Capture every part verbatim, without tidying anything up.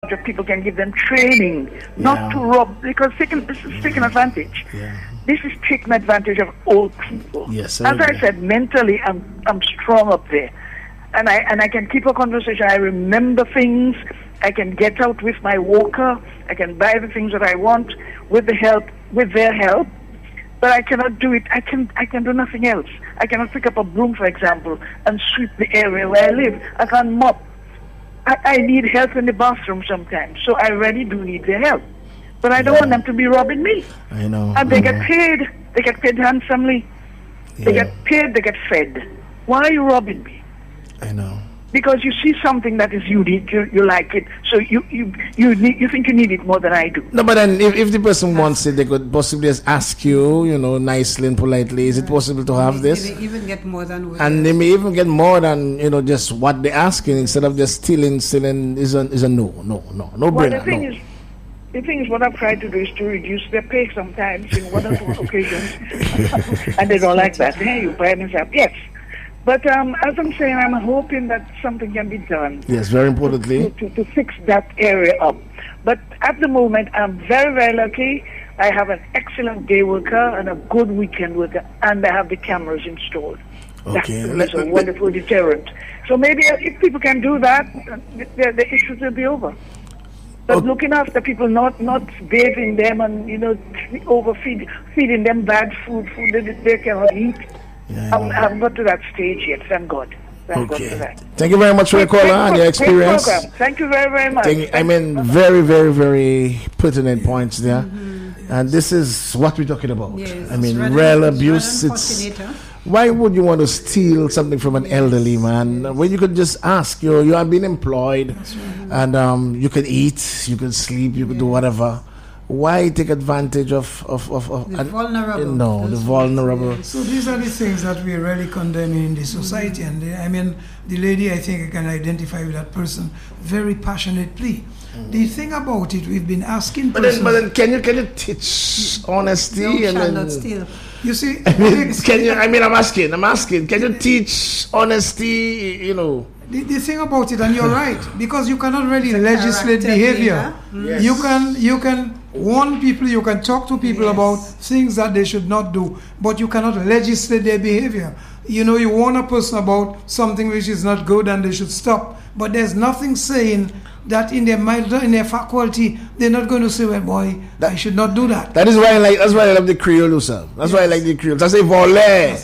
of people can give them training, not Yeah. to rob, because taking, this is taking advantage. Yeah. This is taking advantage of old people. Yes, I As I agree. said, mentally, I'm I'm strong up there, and I and I can keep a conversation. I remember things. I can get out with my walker. I can buy the things that I want with the help, with their help. But I cannot do it. I can I can do nothing else. I cannot pick up a broom, for example, and sweep the area where I live. I can't mop. I, I need help in the bathroom sometimes, so I really do need their help. But I don't Yeah. want them to be robbing me. I know. And they I get know. paid. They get paid handsomely. They Yeah. get paid. They get fed. Why are you robbing me? I know. Because you see something that is unique, you, you like it, so you you you need, you think you need it more than I do. No, but then if, if the person wants it, they could possibly just ask you, you know, nicely and politely, is it possible to have They- this? They even get more than we And they may even get more than, you know, just what they're asking instead of just stealing, stealing is a, is a no, no, no, no Well, the brainer, thing no. is, the thing is, what I've tried to do is to reduce their pay sometimes in one or two occasions, and they don't like that. Hey, you buy me some, yes. But um, as I'm saying, I'm hoping that something can be done. Yes, very importantly. To, to, to fix that area up. But at the moment, I'm very, very lucky. I have an excellent day worker and a good weekend worker, and I have the cameras installed. Okay. That Let- is a let- wonderful deterrent. So maybe if people can do that, the, the issues will be over. But Oh. looking after people, not not bathing them and, you know, overfeed, feeding them bad food, food that they cannot eat. Yeah, I I'm- know. I haven't got to that stage yet, thank God. Thank God for Okay. that. Thank you very much for your call Great and pro- your great experience. program. Thank you very, very much. Thank- I mean, very, very, very pertinent points there. And this is what we're talking about. Yes, I mean, it's rather- real it's abuse. rather It's unfortunate, huh? why would you want to steal something from an elderly man when you could just ask? You you have been employed, and um, you can eat, you can sleep, you can do whatever. Why take advantage of of of, of The and- vulnerable. No, the That's vulnerable. yes. So these are the things that we're really condemning in the society. And the, I mean, the lady, I think I can identify with that person, very passionate plea. The thing about it, we've been asking But then, persons, but then, can you can you teach honesty Thou and shalt then? not steal. you see, I mean, can you? I mean, I'm asking. I'm asking. Can you teach honesty? You know. the, the thing about it, and you're right, because you cannot really It's a legislate character behavior. thing, Yes. You can you can warn people, you can talk to people Yes. about things that they should not do, but you cannot legislate their behavior. You know, you warn a person about something which is not good and they should stop, but there's nothing saying that in their mind, in their faculty, they're not going to say, well, boy, I should not do that. That is why I like. That's why I love the Creole, sir. That's why I like the Creole. I say voler.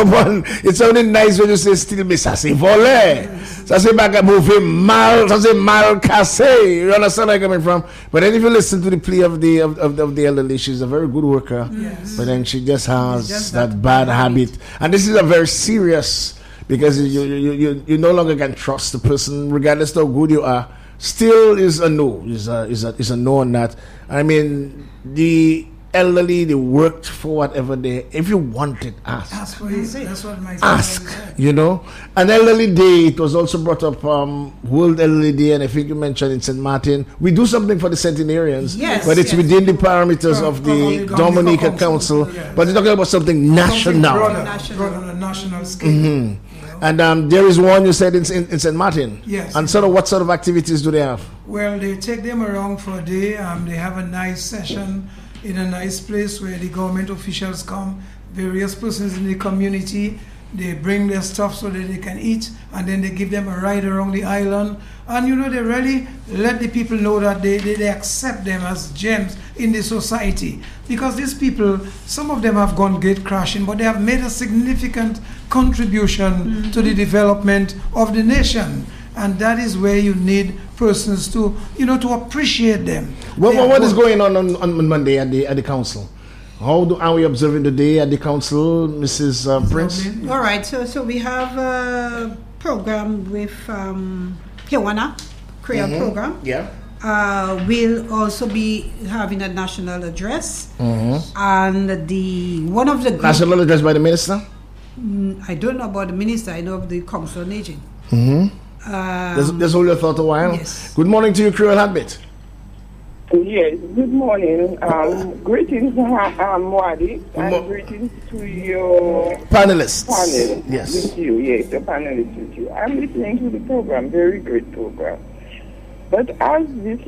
It sounded nice when you say still miss. I say voler. So I say back at moving mal. I say mal casse. You understand where I'm coming from? But then if you listen to the plea of the of, of, of the elderly, she's a very good worker. Yes. But then she just has just that, that bad bad habit, and this is a very serious because you you, you you no longer can trust the person regardless of how good you are. Still is a no. Is a is a is a no on that. I mean, the elderly, they worked for whatever they. If you want it, ask. That's what, it, that's what my Ask. father said. You know, an elderly day. It was also brought up um, World Elderly Day, and I think you mentioned in Saint Martin. We do something for the centenarians, Yes, but it's yes. within the parameters Uh, of of the the Dominica Dominica Council. Council, yes. But you're talking about something national. Something broader, National. broader on a national scale. Mhm. You know? And um, there is one you said in, in, in Saint Martin. Yes. And sort of what sort of activities do they have? Well, they take them around for a day. Um, they have a nice session in a nice place where the government officials come, various persons in the community. They bring their stuff so that they can eat, and then they give them a ride around the island. And you know, they really let the people know that they, they, they accept them as gems in the society. Because these people, some of them have gone gate crashing, but they have made a significant contribution to the development of the nation. And that is where you need persons to, you know, to appreciate them. What, They what, are what is good. going on, on on Monday at the at the council? How do, are we observing the day at the council, Missus Uh, Prince? Lovely. All right, so so we have a program with um, Kewana, Creole Mhm. program. Yeah. Uh, we'll also be having a national address, and the one of the group, National address by the minister. Mm, I don't know about the minister. I know of the council on aging. Mm-hmm. Um, Just, just hold your thought a while. yes. Good morning to you, Creole Habit. Yes, good morning. Um, greetings, um, Wadi, and mo- greetings to your Panelists. panel. Yes. With you, yes, the panelists with you. I'm listening to the program, very great program. But as this